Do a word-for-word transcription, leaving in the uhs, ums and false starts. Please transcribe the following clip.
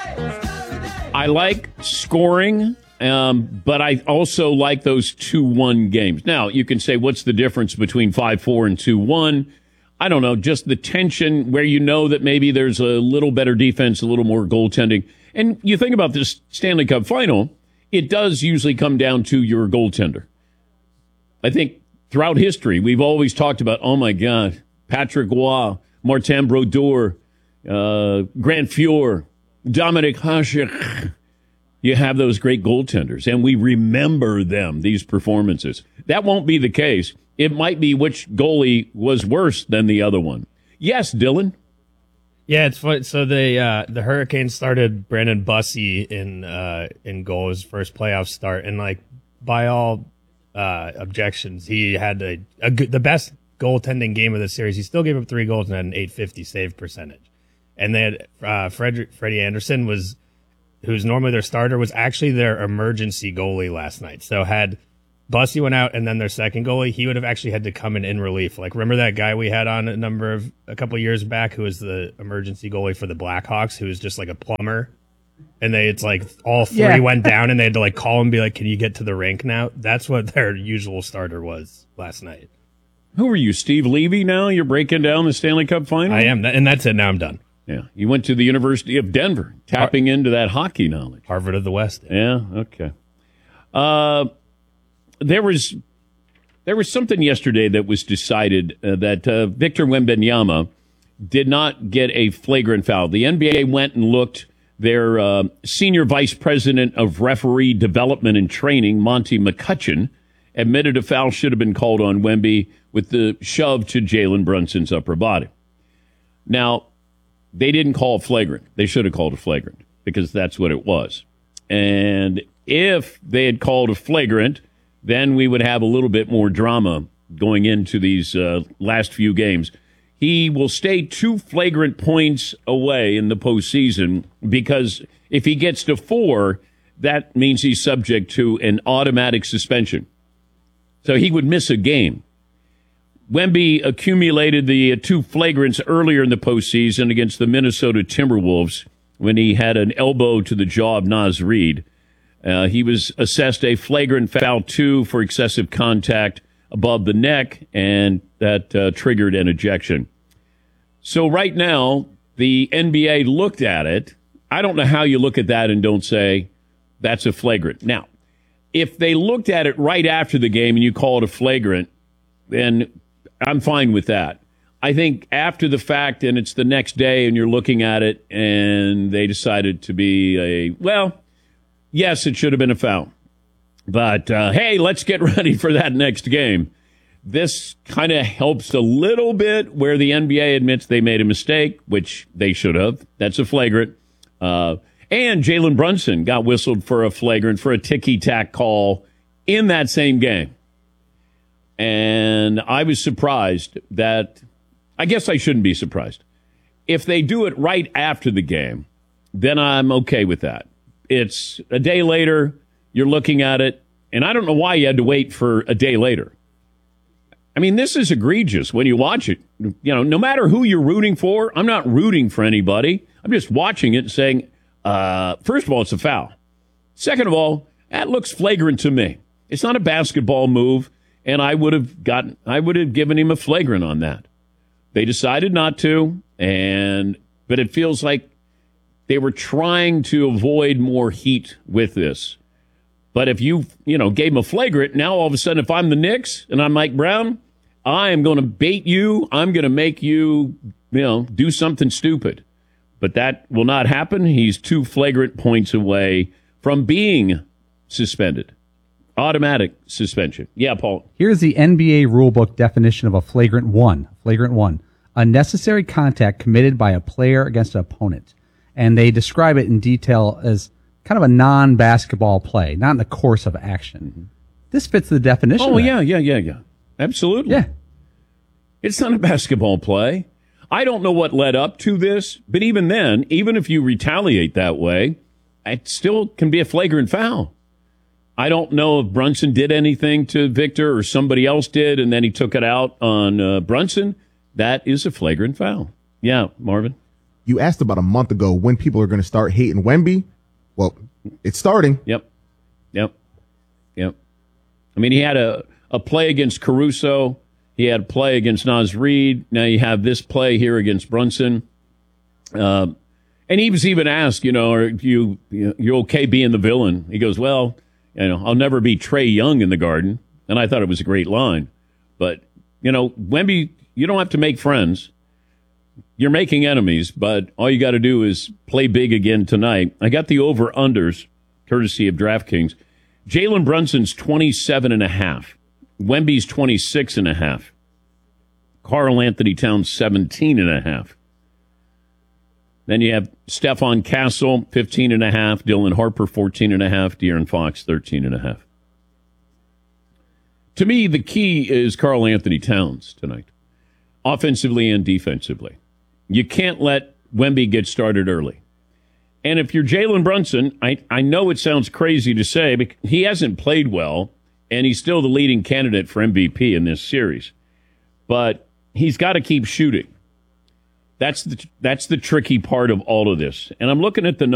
I like scoring, um, but I also like those two one games. Now, you can say, what's the difference between five four and two one? I don't know, just the tension where you know that maybe there's a little better defense, a little more goaltending. And you think about this Stanley Cup final, it does usually come down to your goaltender. I think throughout history, we've always talked about, oh, my God, Patrick Roy, Martin Brodeur, uh, Grant Fuhr, Dominic Hasek. You have those great goaltenders, and we remember them, these performances. That won't be the case. It might be which goalie was worse than the other one. Yes, Dylan? Yeah, it's fun. So the uh, the Hurricanes started Brandon Bussey in uh, in goal, his first playoff start, and like by all uh, objections, he had a, a good, the best goaltending game of the series. He still gave up three goals and had an eight fifty save percentage. And they had uh, Frederick Freddie Anderson was, who's normally their starter, was actually their emergency goalie last night. So had Bussey went out and then their second goalie, he would have actually had to come in in relief. Like, remember that guy we had on a number of a couple of years back who was the emergency goalie for the Blackhawks, who was just like a plumber, and they it's like all three yeah. went down and they had to like call him and be like, can you get to the rink now? That's what their usual starter was last night. Who are you, Steve Levy? Now you're breaking down the Stanley Cup final? I am, and that's it. Now I'm done. Yeah, you went to the University of Denver, tapping Har- into that hockey knowledge. Harvard of the West. Yeah, okay. Uh, there was there was something yesterday that was decided uh, that uh, Victor Wembanyama did not get a flagrant foul. The N B A went and looked. Their uh, senior vice president of referee development and training, Monty McCutcheon, admitted a foul should have been called on Wemby with the shove to Jalen Brunson's upper body. Now, they didn't call it flagrant. They should have called it flagrant because that's what it was. And if they had called it flagrant, then we would have a little bit more drama going into these uh, last few games. He will stay two flagrant points away in the postseason because if he gets to four, that means he's subject to an automatic suspension. So he would miss a game. Wemby accumulated the uh, two flagrants earlier in the postseason against the Minnesota Timberwolves when he had an elbow to the jaw of Naz Reid. Uh, he was assessed a flagrant foul two for excessive contact above the neck, and that uh, triggered an ejection. So right now, the N B A looked at it. I don't know how you look at that and don't say that's a flagrant. Now, if they looked at it right after the game and you call it a flagrant, then I'm fine with that. I think after the fact and it's the next day and you're looking at it and they decided to be a, well, yes, it should have been a foul. But, uh, hey, let's get ready for that next game. This kind of helps a little bit where the N B A admits they made a mistake, which they should have. That's a flagrant. Uh, and Jalen Brunson got whistled for a flagrant for a ticky-tack call in that same game. And I was surprised that, I guess I shouldn't be surprised. If they do it right after the game, then I'm okay with that. It's a day later, you're looking at it, and I don't know why you had to wait for a day later. I mean, this is egregious when you watch it. You know, no matter who you're rooting for, I'm not rooting for anybody. I'm just watching it and saying, uh, first of all, it's a foul. Second of all, that looks flagrant to me. It's not a basketball move, and I would have gotten, I would have given him a flagrant on that. They decided not to, and but it feels like they were trying to avoid more heat with this. But if you, you know, gave him a flagrant, now all of a sudden, if I'm the Knicks and I'm Mike Brown, I am going to bait you. I'm going to make you, you know, do something stupid. But that will not happen. He's two flagrant points away from being suspended. Automatic suspension. Yeah, Paul. Here's the N B A rulebook definition of a flagrant one. Flagrant one. Unnecessary contact committed by a player against an opponent. And they describe it in detail as kind of a non-basketball play, not in the course of action. Mm-hmm. This fits the definition. Oh, yeah, yeah, yeah, yeah. Absolutely. Yeah. It's not a basketball play. I don't know what led up to this, but even then, even if you retaliate that way, it still can be a flagrant foul. I don't know if Brunson did anything to Victor or somebody else did, and then he took it out on uh, Brunson. That is a flagrant foul. Yeah, Marvin? you asked about a month ago when people are going to start hating Wemby. Well, it's starting. Yep. Yep. Yep. I mean, he had a, a play against Caruso. He had a play against Naz Reid. Now you have this play here against Brunson. Uh, and he was even asked, you know, are you, you okay being the villain? He goes, well, you know, I'll never be Trae Young in the Garden. And I thought it was a great line. But, you know, Wemby, you don't have to make friends. You're making enemies, but all you got to do is play big again tonight. I got the over-unders, courtesy of DraftKings. Jalen Brunson's twenty-seven and a half. Wemby's twenty-six and a half. Karl Anthony Towns seventeen and a half. Then you have Stephon Castle fifteen and a half, Dylan Harper fourteen and a half, De'Aaron Fox thirteen and a half. To me, the key is Karl Anthony Towns tonight, offensively and defensively. You can't let Wemby get started early. And if you're Jalen Brunson, I, I know it sounds crazy to say, but he hasn't played well, and he's still the leading candidate for M V P in this series. But he's got to keep shooting. That's the that's the tricky part of all of this. And I'm looking at the